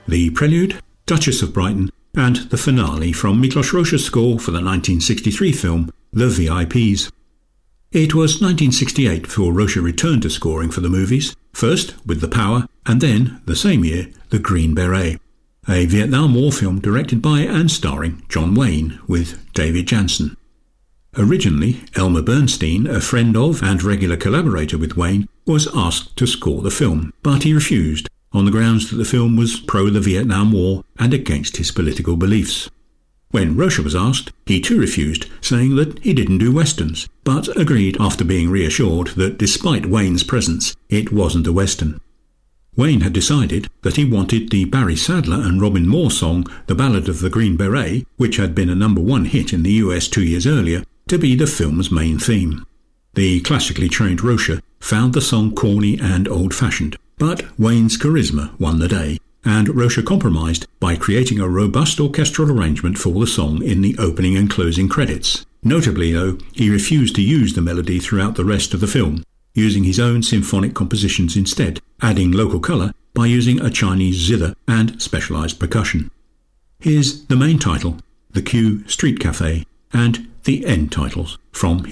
the prelude, Duchess of Brighton, and the finale from Miklos Rozsa's score for the 1963 film The VIPs. It was 1968 before Rozsa returned to scoring for the movies, first with The Power, and then, the same year, The Green Beret, a Vietnam War film directed by and starring John Wayne with David Janssen. Originally, Elmer Bernstein, a friend of and regular collaborator with Wayne, was asked to score the film, but he refused on the grounds that the film was pro the Vietnam War and against his political beliefs. When Rozsa was asked, he too refused, saying that he didn't do westerns, but agreed after being reassured that despite Wayne's presence, it wasn't a western. Wayne had decided that he wanted the Barry Sadler and Robin Moore song The Ballad of the Green Beret, which had been a #1 hit in the US 2 years earlier, to be the film's main theme. The classically trained Rozsa found the song corny and old-fashioned, but Wayne's charisma won the day, and Rozsa compromised by creating a robust orchestral arrangement for the song in the opening and closing credits. Notably, though, he refused to use the melody throughout the rest of the film, using his own symphonic compositions instead, adding local colour by using a Chinese zither and specialised percussion. Here's the main title, The Q Street Cafe, and the end titles from